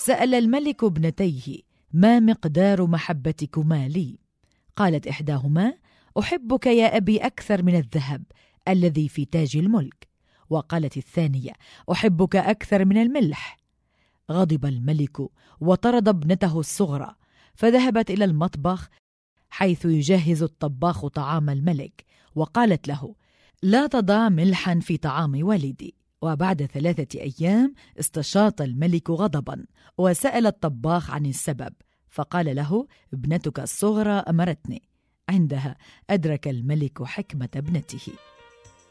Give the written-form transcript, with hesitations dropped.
سأل الملك ابنتيه: ما مقدار محبتكما لي؟ قالت إحداهما: أحبك يا أبي أكثر من الذهب الذي في تاج الملك. وقالت الثانية: أحبك أكثر من الملح. غضب الملك وطرد ابنته الصغرى، فذهبت إلى المطبخ حيث يجهز الطباخ طعام الملك، وقالت له: لا تضع ملحا في طعام والدي. وبعد 3 أيام استشاط الملك غضبا وسأل الطباخ عن السبب، فقال له: ابنتك الصغرى أمرتني. عندها أدرك الملك حكمة ابنته.